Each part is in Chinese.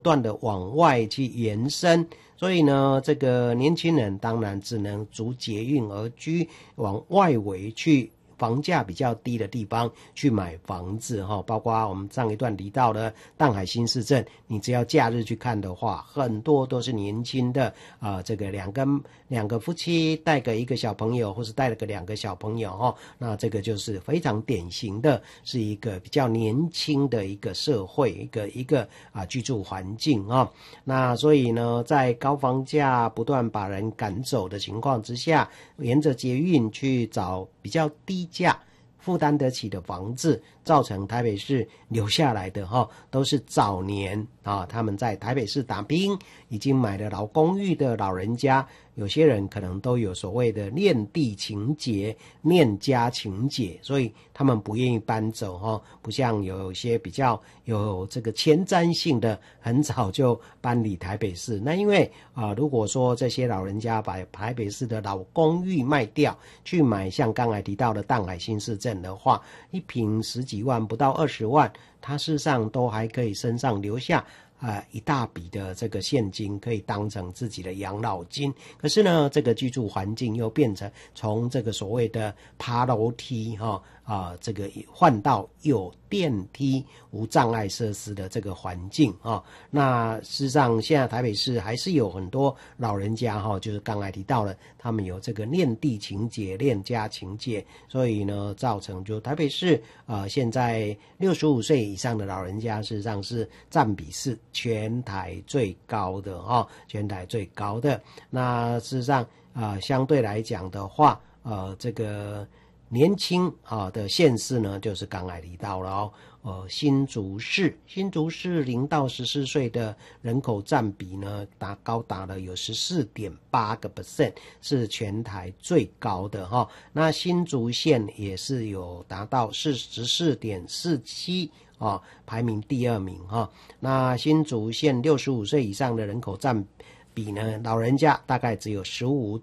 断的往外去延伸，所以呢，这个年轻人当然只能逐捷运而居，往外围去。房价比较低的地方去买房子包括我们上一段提到的淡海新市镇，你只要假日去看的话，很多都是年轻的这个两个夫妻带个一个小朋友，或是带了个2个小朋友那这个就是非常典型的是一个比较年轻的一个社会，一个居住环境那所以呢，在高房价不断把人赶走的情况之下，沿着捷运去找比较低价负担得起的房子，造成台北市留下来的都是早年他们在台北市打拼，已经买了老公寓的老人家，有些人可能都有所谓的恋地情结、恋家情结，所以他们不愿意搬走不像有些比较有这个前瞻性的，很早就搬离台北市。那因为如果说这些老人家把台北市的老公寓卖掉，去买像刚才提到的淡海新市镇的话，一坪10几万不到20万，他事实上都还可以身上留下一大笔的这个现金，可以当成自己的养老金。可是呢，这个居住环境又变成从这个所谓的爬楼梯这个换到有电梯无障碍设施的这个环境那事实上现在台北市还是有很多老人家就是刚才提到了，他们有这个恋地情结、恋家情结，所以呢造成就台北市现在65岁以上的老人家事实上是占比是全台最高的全台最高的。那事实上相对来讲的话这个年轻的县市呢，就是刚才提到了新竹市0到14岁的人口占比呢，高达了有 14.8%， 是全台最高的那新竹县也是有达到 14.47%排名第2名那新竹县65岁以上的人口占比呢，老人家大概只有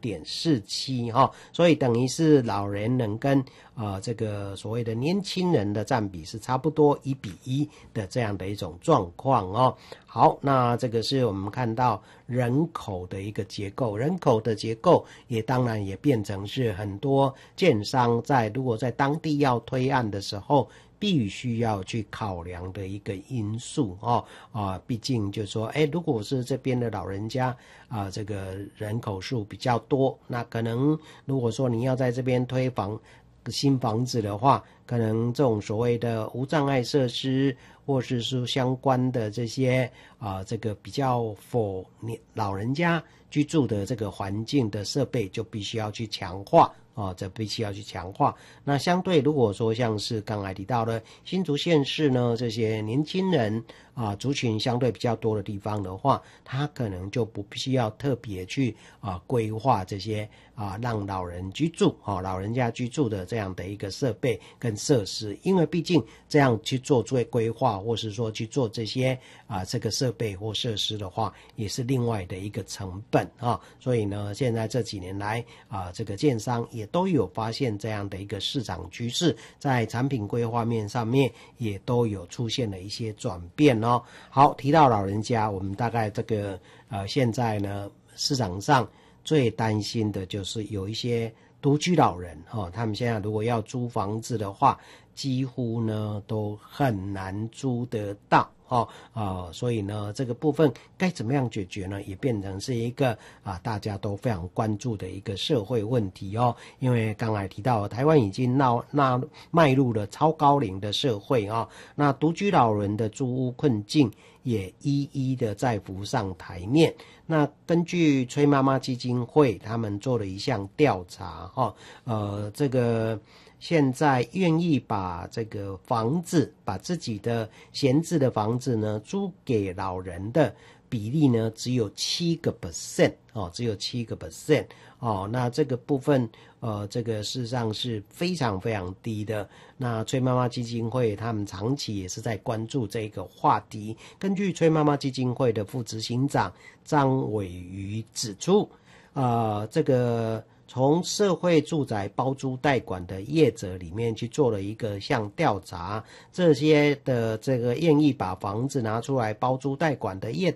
15.47%所以等于是老人人跟这个所谓的年轻人的占比是差不多1比1的这样的一种状况好，那这个是我们看到人口的一个结构，人口的结构也当然也变成是很多建商如果在当地要推案的时候必须要去考量的一个因素毕竟就是说如果是这边的老人家这个人口数比较多，那可能如果说你要在这边推新房子的话，可能这种所谓的无障碍设施或是说相关的这些这个比较老人家居住的这个环境的设备就必须要去强化这必须要去强化。那相对如果说像是刚才提到的新竹县市呢，这些年轻人族群相对比较多的地方的话，他可能就不必须要特别去规划这些让老人居住老人家居住的这样的一个设备跟设施，因为毕竟这样去做规划或是说去做这些这个设备或设施的话，也是另外的一个成本所以呢，现在这几年来这个建商也都有发现这样的一个市场趋势，在产品规划面上面也都有出现了一些转变好，提到老人家，我们大概这个现在呢市场上最担心的就是有一些独居老人他们现在如果要租房子的话，几乎呢都很难租得到所以呢这个部分该怎么样解决呢，也变成是一个大家都非常关注的一个社会问题因为刚才提到台湾已经迈入了超高龄的社会那独居老人的租屋困境也一一的再浮上台面。那根据崔妈妈基金会他们做了一项调查这个现在愿意把这个房子，把自己的闲置的房子呢租给老人的比例呢只有7%只有7%那这个部分这个事实上是非常非常低的。那崔妈妈基金会他们长期也是在关注这个话题。根据崔妈妈基金会的副执行长张伟瑜指出这个从社会住宅包租代管的业者里面去做了一个像调查，这些的这个愿意把房子拿出来包租代管的业